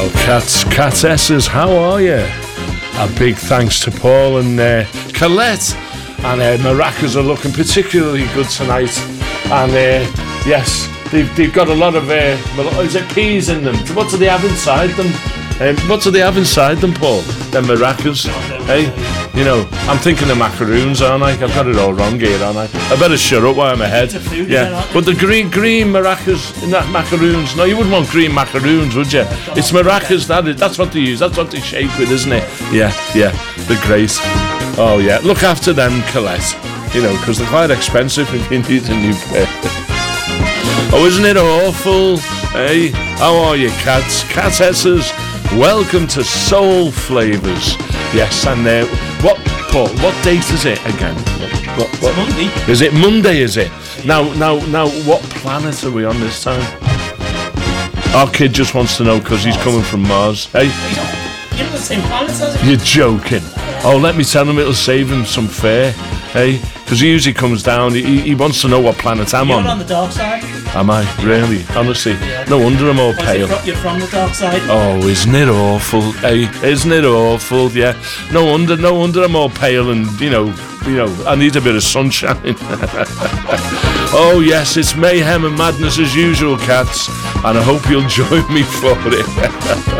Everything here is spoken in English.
Well, Catesses, how are you? A big thanks to Paul and Colette. And maracas are looking particularly good tonight. And yes, they've got a lot of is it peas in them? What do they have inside them? What do they have inside them, Paul? Them maracas, hey? You know, I'm thinking of macaroons, aren't I? I've got it all wrong here, aren't I? I better shut up while I'm ahead. Yeah, but the green maracas in that macaroons. No, you wouldn't want green macaroons, would you? It's maracas. That's what they use. That's what they shake with, isn't it? Yeah, they're great. Oh yeah, look after them, Colette. You know, because they're quite expensive if you need a new pair. Oh, isn't it awful? Hey, how are you, cats? Catesses, welcome to Soul Flavours. Yes, and what, Paul? What date is it again? What? It's Monday. Is it Monday? Is it? Now, what planet are we on this time? Our kid just wants to know because he's coming from Mars. Hey, you're on the same planet as him. You're joking. Oh, let me tell him it'll save him some fare. Hey, because he usually comes down. He wants to know what planet I'm on. You're on the dark side. Am I? Really? Honestly? Yeah. No wonder I'm all pale. You're from the dark side. Oh, isn't it awful? Hey, isn't it awful? Yeah. No wonder I'm all pale and, you know, I need a bit of sunshine. Oh, yes, it's mayhem and madness as usual, cats. And I hope you'll join me for it.